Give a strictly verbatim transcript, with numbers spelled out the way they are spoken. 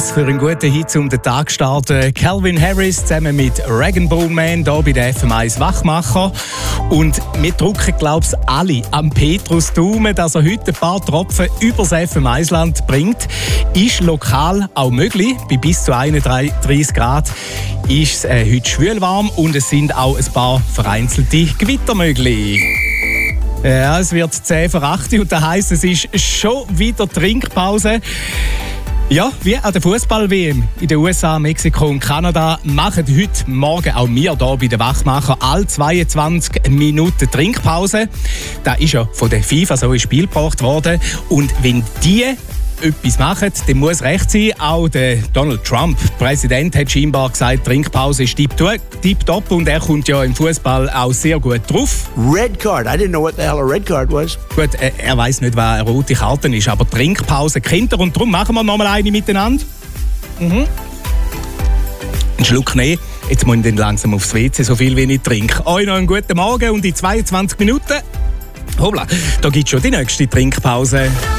Was für einen guten Hit um den Tag starten. Calvin Harris zusammen mit Rag and Bone Man hier bei der F M eins Wachmacher. Und wir drücken, glaube ich, alle am Petrus Daumen, dass er heute ein paar Tropfen übers F M eins Land bringt. Ist lokal auch möglich. Bei bis zu einunddreißig Grad ist es äh, heute schwül warm und es sind auch ein paar vereinzelte Gewitter möglich. Ja, es wird zehn vor acht und das heisst, es ist schon wieder Trinkpause. Ja, wie an der Fußball-W M in den U S A, Mexiko und Kanada machen heute Morgen auch wir hier bei den Wachmacher alle zweiundzwanzig Minuten Trinkpause. Das ist ja von der FIFA so ins Spiel gebracht worden. Und wenn die etwas machen, dann muss recht sein. Auch der Donald Trump, Präsident, hat scheinbar gesagt, Trinkpause ist tipptopp und er kommt ja im Fußball auch sehr gut drauf. Red card. I didn't know what the hell a red card was. Gut, er, er weiss nicht, was eine rote Karte ist, aber Trinkpause kennt er und darum machen wir noch mal eine miteinander. Mhm. Einen Schluck nehmen. Jetzt muss ich dann langsam aufs W C, so viel wie ich trinke. Euch noch einen guten Morgen und in zweiundzwanzig Minuten, hoppla, da gibt es schon die nächste Trinkpause.